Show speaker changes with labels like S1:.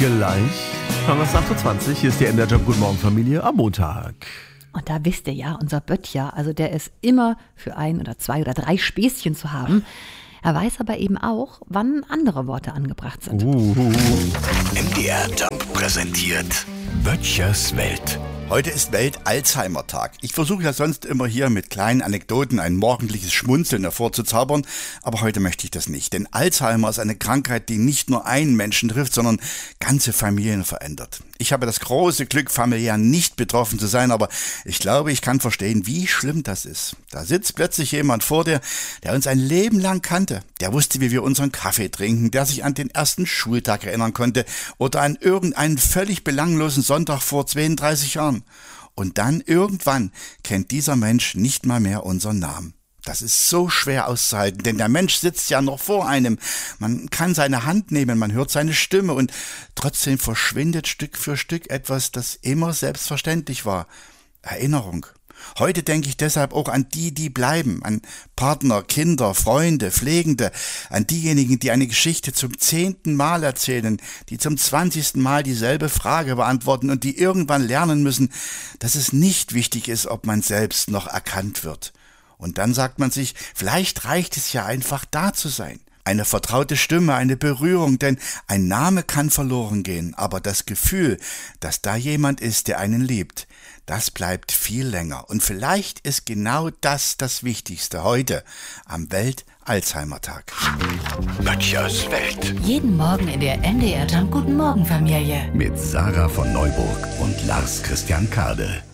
S1: Gleich haben wir es 8:20 Uhr. Hier ist die NDR Job Guten Morgen Familie am Montag.
S2: Und da wisst ihr ja, unser Böttcher, also der ist immer für 1 oder 2 oder 3 Späßchen zu haben. Er weiß aber eben auch, wann andere Worte angebracht sind.
S3: NDR Job präsentiert Böttchers Welt.
S4: Heute ist Welt-Alzheimer-Tag. Ich versuche ja sonst immer hier mit kleinen Anekdoten ein morgendliches Schmunzeln hervorzuzaubern, aber heute möchte ich das nicht. Denn Alzheimer ist eine Krankheit, die nicht nur einen Menschen trifft, sondern ganze Familien verändert. Ich habe das große Glück, familiär nicht betroffen zu sein, aber ich glaube, ich kann verstehen, wie schlimm das ist. Da sitzt plötzlich jemand vor dir, der uns ein Leben lang kannte. Der wusste, wie wir unseren Kaffee trinken, der sich an den ersten Schultag erinnern konnte oder an irgendeinen völlig belanglosen Sonntag vor 32 Jahren. Und dann irgendwann kennt dieser Mensch nicht mal mehr unseren Namen. Das ist so schwer auszuhalten, denn der Mensch sitzt ja noch vor einem. Man kann seine Hand nehmen, man hört seine Stimme und trotzdem verschwindet Stück für Stück etwas, das immer selbstverständlich war. Erinnerung. Heute denke ich deshalb auch an die, die bleiben, an Partner, Kinder, Freunde, Pflegende, an diejenigen, die eine Geschichte zum 10. Mal erzählen, die zum 20. Mal dieselbe Frage beantworten und die irgendwann lernen müssen, dass es nicht wichtig ist, ob man selbst noch erkannt wird. Und dann sagt man sich, vielleicht reicht es ja einfach da zu sein. Eine vertraute Stimme, eine Berührung, denn ein Name kann verloren gehen, aber das Gefühl, dass da jemand ist, der einen liebt, das bleibt viel länger. Und vielleicht ist genau das Wichtigste heute am Welt-Alzheimer-Tag.
S3: Böttchers Welt.
S5: Jeden Morgen in der NDR Job Guten Morgen Familie.
S3: Mit Sarah von Neuburg und Lars Christian Kade.